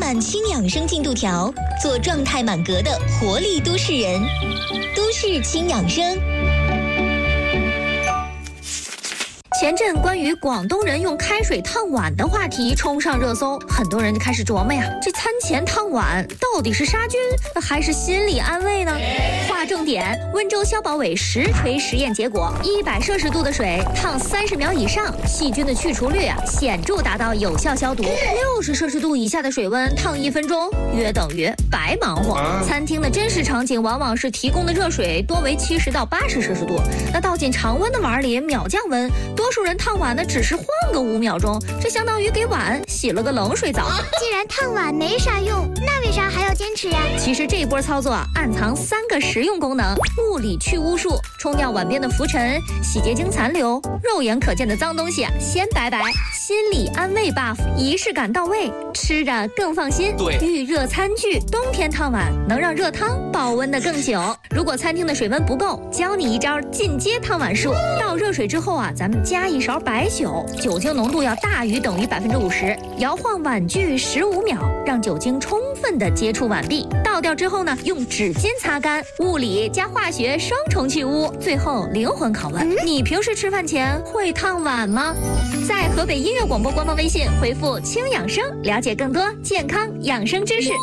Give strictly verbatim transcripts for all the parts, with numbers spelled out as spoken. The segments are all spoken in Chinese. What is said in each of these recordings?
满轻养生进度条，做状态满格的活力都市人。都市轻养生。 前阵关于广东人用开水烫碗的话题冲上热搜，很多人就开始琢磨呀，这餐前烫碗到底是杀菌还是心理安慰呢？划重点，温州消保委实锤实验结果，一百摄氏度的水烫三十秒以上，细菌的去除率啊显著达到有效消毒；六十摄氏度以下的水温烫一分钟，约等于白忙活。餐厅的真实场景往往是提供的热水多为七十到八十摄氏度，那倒进常温的碗里秒降温，多数人烫碗呢只是换个五秒钟，这相当于给碗洗了个冷水澡。 既然烫碗没啥用，那为啥还要坚持呀？ 其实这一波操作啊，暗藏三个实用功能：物理去污术，冲掉碗边的浮尘，洗洁精残留，肉眼可见的脏东西啊先拜拜；心理安慰 buff， 仪式感到位，吃着更放心。 对， 预热餐具，冬天烫碗能让热汤保温的更久。如果餐厅的水温不够，教你一招进阶烫碗术。倒热水之后啊，咱们加一勺白酒，酒精浓度要大于等于百分之五十，摇晃碗具十五秒，让酒精充分的接触碗壁。倒掉之后呢，用纸巾擦干，物理加化学双重去污，最后灵魂拷问：你平时吃饭前会烫碗吗？在河北音乐广播官方微信回复“轻养生”，了解更多健康养生知识。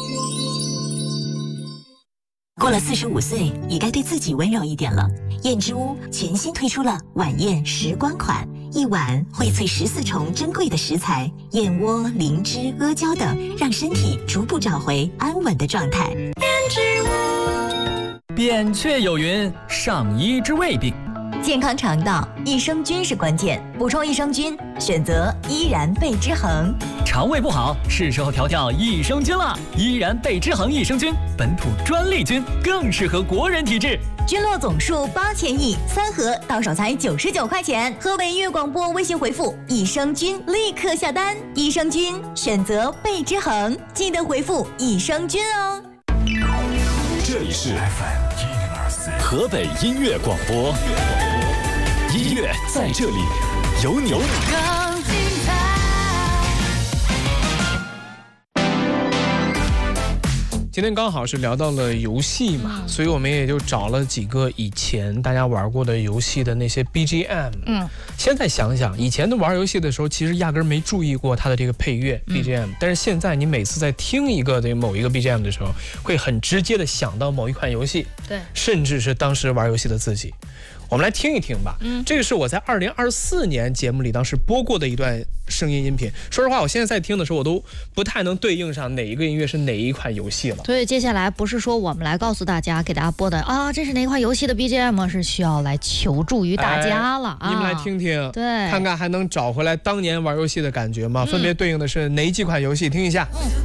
过了四十五岁，也该对自己温柔一点了。燕之屋全新推出了晚宴时光款，一碗荟萃十四重珍贵的食材，燕窝、灵芝、阿胶等，让身体逐步找回安稳的状态。燕之屋。扁鹊有云：上医之未病。 健康肠道，益生菌是关键，补充益生菌，选择依然贝之恒。 肠胃不好，是时候调调益生菌了。依然贝之恒益生菌，本土专利菌，更适合国人体质。 菌落总数八千亿，三盒到手才九十九块钱。河北音乐广播微信回复益生菌，立刻下单。益生菌选择贝之恒，记得回复益生菌哦。 这里是 F M 河北音乐广播，音乐在这里有你。 更精彩。 今天刚好是聊到了游戏嘛，所以我们也就找了几个以前大家玩过的游戏的那些 B G M。嗯，现在想想，以前的玩游戏的时候，其实压根没注意过它的这个配乐 B G M，、嗯、但是现在你每次在听一个这某一个 B G M 的时候，会很直接的想到某一款游戏， 对， 甚至是当时玩游戏的自己。我们来听一听吧。嗯，这个是我在二零二四年节目里当时播过的一段声音音频。说实话，我现在在听的时候，我都不太能对应上哪一个音乐是哪一款游戏了。 所以接下来不是说我们来告诉大家，给大家播的啊，这是哪款游戏的 B G M， 是需要来求助于大家了、哎、啊！ 你们来听听， 对， 看看还能找回来当年玩游戏的感觉吗？嗯、分别对应的是哪几款游戏？听一下。嗯